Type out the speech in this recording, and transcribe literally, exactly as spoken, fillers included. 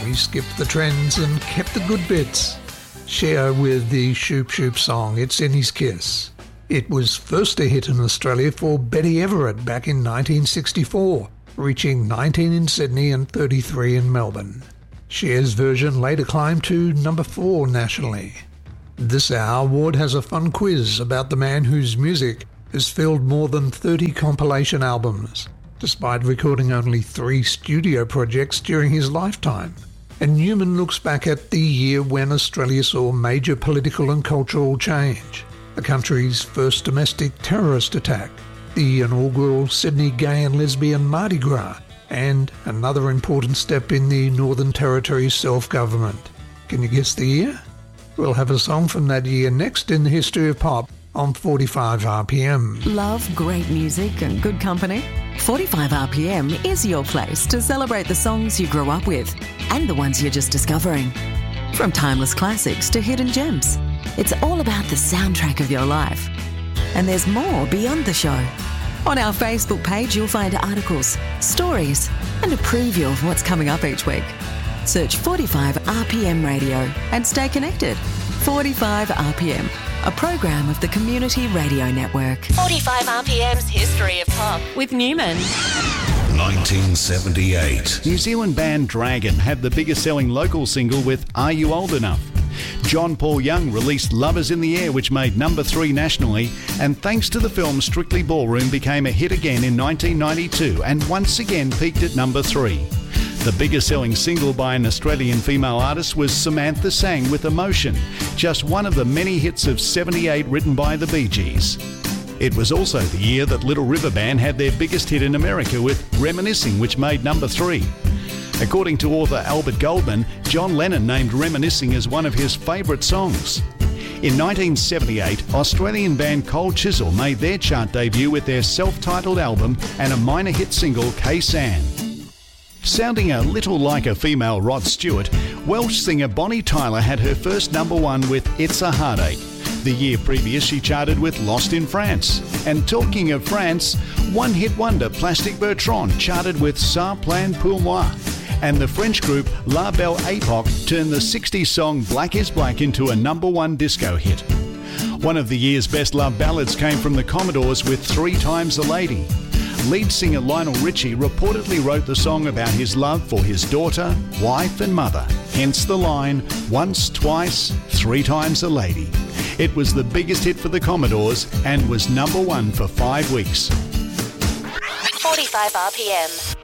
We skipped the trends and kept the good bits. Cher with the Shoop Shoop song, It's in His Kiss. It was first a hit in Australia for Betty Everett back in nineteen sixty-four, reaching nineteen in Sydney and thirty-three in Melbourne. Cher's version later climbed to number four nationally. This hour, Ward has a fun quiz about the man whose music has filled more than thirty compilation albums, despite recording only three studio projects during his lifetime. And Newman looks back at the year when Australia saw major political and cultural change, the country's first domestic terrorist attack, the inaugural Sydney Gay and Lesbian Mardi Gras, and another important step in the Northern Territory's self-government. Can you guess the year? We'll have a song from that year next in the History of Pop on forty-five R P M. Love great music and good company? forty-five R P M is your place to celebrate the songs you grew up with and the ones you're just discovering. From timeless classics to hidden gems, it's all about the soundtrack of your life. And there's more beyond the show. On our Facebook page, you'll find articles, stories, and a preview of what's coming up each week. Search forty-five R P M Radio and stay connected. forty-five R P M, a program of the Community Radio Network. forty-five R P M's History of Pop with Newman. nineteen seventy-eight. New Zealand band Dragon had the biggest selling local single with Are You Old Enough? John Paul Young released Lovers in the Air, which made number three nationally, and thanks to the film Strictly Ballroom became a hit again in nineteen ninety-two and once again peaked at number three. The biggest selling single by an Australian female artist was Samantha Sang with Emotion, just one of the many hits of seventy-eight written by the Bee Gees. It was also the year that Little River Band had their biggest hit in America with Reminiscing, which made number three. According to author Albert Goldman, John Lennon named Reminiscing as one of his favourite songs. In nineteen seventy-eight, Australian band Cold Chisel made their chart debut with their self-titled album and a minor hit single, K-San. Sounding a little like a female Rod Stewart, Welsh singer Bonnie Tyler had her first number one with It's a Heartache. The year previous, she charted with Lost in France. And talking of France, one-hit wonder Plastic Bertrand charted with Ça Plane Pour Moi. And the French group La Belle Epoque turned the sixties song Black is Black into a number one disco hit. One of the year's best love ballads came from the Commodores with Three Times a Lady. Lead singer Lionel Richie reportedly wrote the song about his love for his daughter, wife and mother, hence the line, once, twice, three times a lady. It was the biggest hit for the Commodores and was number one for five weeks. forty-five R P M.